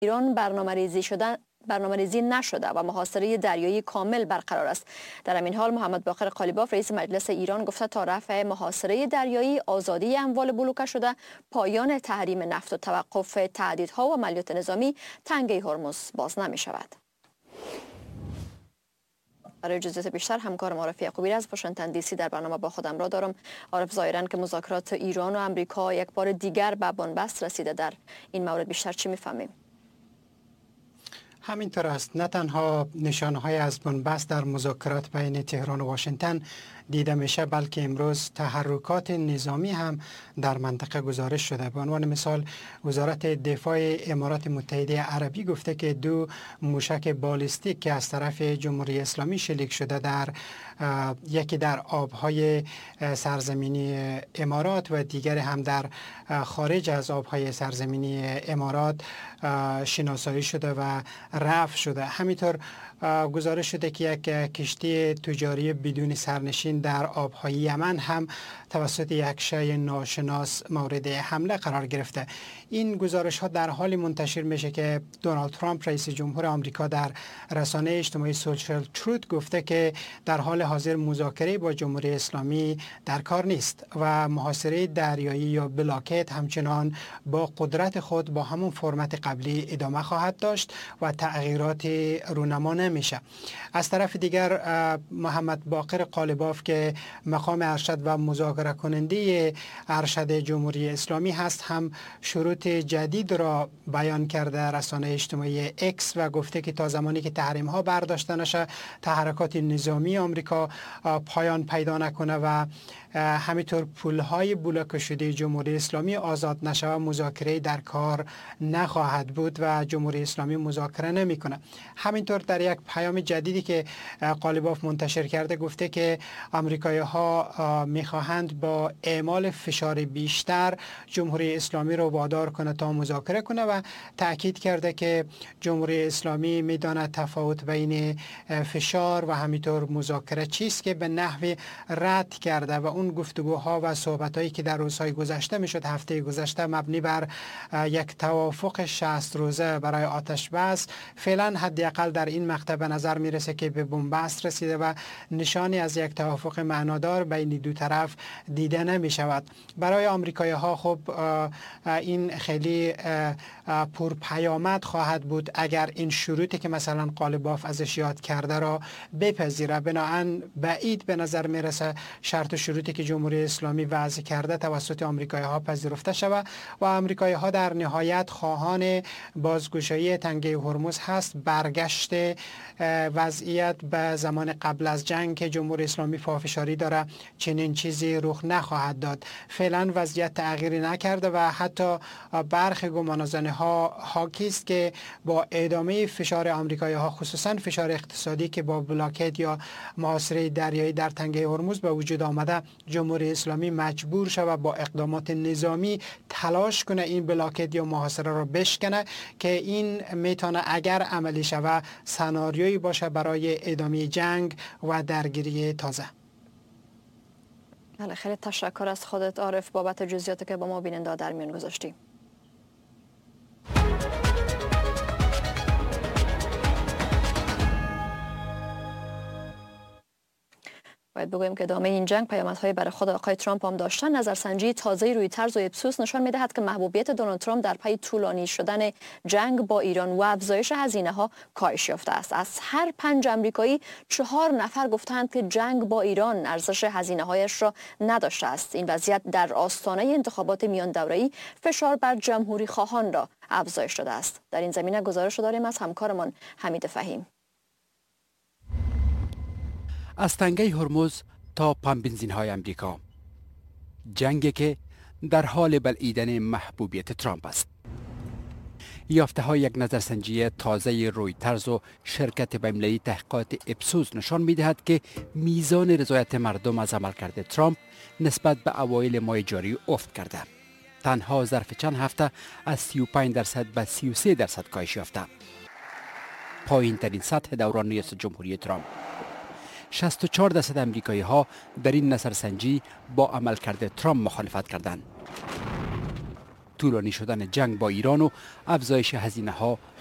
ایران برنامه‌ریزی نشده و محاصره دریایی کامل برقرار است. در همین حال محمد باقر قالیباف رئیس مجلس ایران گفته تا رفع محاصره دریایی، آزادی اموال بلوکه شده، پایان تحریم نفت و توقف تهدیدها و عملیات نظامی، تنگه هرمز باز نمی شود. برای جزئیات بیشتر همکارم عارف یعقوبی از واشنگتن دی سی در برنامه با خودم را دارم. عارف، ظاهراً که مذاکرات ایران و امریکا یک بار دیگر به بنبست رسیده، در این مورد بیشتر چی می‌فهمیم؟ همینطور است. نه تنها نشانه‌های از بنبست در مذاکرات بین تهران و واشنگتن دیده میشه، بلکه امروز تحرکات نظامی هم در منطقه گزارش شده. به عنوان مثال وزارت دفاع امارات متحده عربی گفته که 2 موشک بالستیک که از طرف جمهوری اسلامی شلیک شده، یکی در آبهای سرزمینی امارات و دیگر هم در خارج از آبهای سرزمینی امارات شناسایی شده و رفع شده. همینطور گزارش شده که یک کشتی تجاری بدون سرنشین در آبهای یمن هم توسط یک شی ناشناس مورد حمله قرار گرفته. این گزارش ها در حال منتشر میشه که دونالد ترامپ رئیس جمهور آمریکا در رسانه اجتماعی سوشال تروت گفته که در حال حاضر مذاکره با جمهوری اسلامی در کار نیست و محاصره دریایی یا بلاکت همچنان با قدرت خود با همون فرمت قبلی ادامه خواهد داشت و تغییرات رونما نمیشه. از طرف دیگر محمد باقر قالیباف که مقام ارشد و مذاکره کننده ارشد جمهوری اسلامی هست هم شروط جدید را بیان کرده رسانه اجتماعی اکس و گفته که تا زمانی که تحریم ها برداشته نشه، تحرکات نظامی آمریکا پایان پیدا نکنه و همینطور پولهای بلوکه شده جمهوری اسلامی آزاد نشه و مذاکره در کار نخواهد بود و جمهوری اسلامی مذاکره نمیکنه. همینطور در یک پیام جدیدی که قالیباف منتشر کرده گفته که آمریکایی ها میخواهند با اعمال فشار بیشتر جمهوری اسلامی رو وادار کنه تا مذاکره کنه و تاکید کرده که جمهوری اسلامی میداند تفاوت بین فشار و همینطور مذاکره چیست که به نحو رد کرده و اون گفتگوها و صحبتایی که در روزهای گذشته میشد، هفته گذشته، مبنی بر یک توافق 60 روزه برای آتش بس، فعلا حداقل در این مقطع به نظر میرسه که به بنبست رسیده و نشانی از یک توافق معنادار بین دو طرف دیده نمی شود. برای آمریکایی ها خب این خیلی پرپیامد خواهد بود اگر این شروطی که مثلا قالیباف ازش یاد کرده را بپذیره. بنابراین بعید به نظر میرسه شرط و شروطی که جمهوری اسلامی وضع کرده توسط آمریکایی ها پذیرفته شود و آمریکایی ها در نهایت خواهان بازگشایی تنگه هرمز هست، برگشت وضعیت به زمان قبل از جنگ که جمهوری اسلامی پافشاری داره چنین چیزی رخ نخواهد داد. فعلا وضعیت تغییری نکرده و حتی برخی گمانه‌زنی ها حاکی است که با ادامه فشار آمریکایی ها، خصوصا فشار اقتصادی که با بلاکت یا محاصره دریایی در تنگه هرمز به وجود آمده، جمهوری اسلامی مجبور شود با اقدامات نظامی تلاش کنه این بلاکت یا محاصره را بشکنه که این میتونه اگر عملی شود سناریویی باشه برای ادامه جنگ و درگیری تازه. خیلی تشکر از خودت عارف بابت جزئیاتی که با ما بیننده در میان گذاشتی. باید بگویم که ادامه این جنگ پیامدهای برای خود آقای ترامپ هم داشتن. نظرسنجی تازه رویترز و اپسوس نشان می‌دهد که محبوبیت دونالد ترامپ در پی طولانی شدن جنگ با ایران و افزایش هزینه‌ها کاهش یافته است. از هر 5 آمریکایی 4 نفر گفتند که جنگ با ایران ارزش هزینه‌هایش را نداشته است. این وضعیت در آستانه انتخابات میان دوره‌ای فشار بر جمهوری خواهان را افزایش داده است. در این زمینه گزارش داریم از همکارمان حمید فهیم. از تنگه هرمز تا پمپ های امریکا، جنگی که در حال بلعیدن محبوبیت ترامپ است. یافته های یک نظرسنجی تازه رویترز و شرکت بین‌المللی تحقیقات اپسوس نشان می دهد که میزان رضایت مردم از عملکرد ترامپ نسبت به اوایل ماه جاری افت کرده. تنها ظرف چند هفته از 35% به 33% کاهش یافته. پایین ترین سطح دوران ریاست جمهوری ترامپ. 64% امریکایی ها در این نظرسنجی با عملکرد ترامپ مخالفت کردند. طولانی شدن جنگ با ایران و افزایش هزینه ها